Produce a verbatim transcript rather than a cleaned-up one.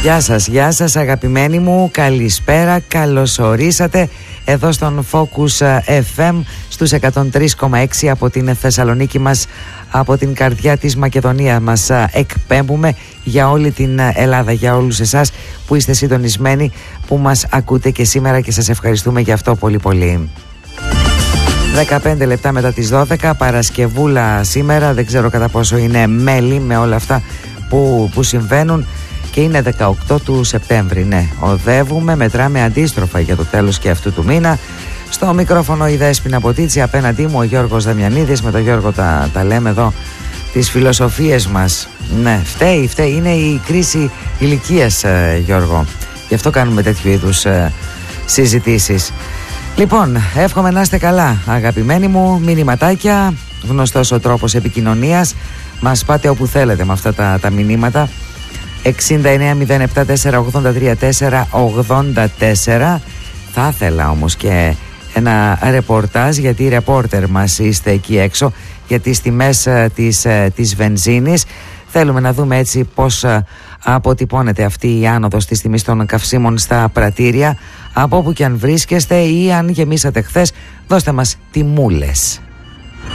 Γεια σας, γεια σας αγαπημένοι μου, καλησπέρα, καλώς ορίσατε εδώ στον Focus εφ εμ στους εκατόν τρία κόμμα έξι από την Θεσσαλονίκη μας, από την καρδιά της Μακεδονίας μας εκπέμπουμε για όλη την Ελλάδα, για όλους εσάς που είστε συντονισμένοι, που μας ακούτε και σήμερα και σας ευχαριστούμε για αυτό πολύ πολύ. δεκαπέντε λεπτά μετά τις δώδεκα, Παρασκευούλα σήμερα, δεν ξέρω κατά πόσο είναι μέλη με όλα αυτά που, που συμβαίνουν. Και είναι δεκαοκτώ του Σεπτέμβρη, ναι, οδεύουμε, μετράμε αντίστροφα για το τέλος και αυτού του μήνα. Στο μικρόφωνο η Δέσποινα Ποτίτση, απέναντί μου ο Γιώργος Δαμιανίδης. Με τον Γιώργο τα, τα λέμε εδώ τις φιλοσοφίες μας. Ναι, φταίει, φταίει, είναι η κρίση ηλικίας, ε, Γιώργο. Γι' αυτό κάνουμε τέτοιου είδους ε, συζητήσεις. Λοιπόν, εύχομαι να είστε καλά αγαπημένοι μου, μηνυματάκια, γνωστός ο τρόπος επικοινωνίας. Μας πάτε όπου θέλετε με αυτά τα, τα μηνύματα. εξήντα εννέα μηδέν επτά τέσσερα ογδόντα τρία τέσσερα ογδόντα τέσσερα. Θα ήθελα όμως και ένα ρεπορτάζ, γιατί οι ρεπόρτερ μας είστε εκεί έξω, για τις τιμές της, της βενζίνης. Θέλουμε να δούμε έτσι πώς αποτυπώνεται αυτή η άνοδος της τιμής των καυσίμων στα πρατήρια, από όπου και αν βρίσκεστε, ή αν γεμίσατε χθες, δώστε μας τιμούλες.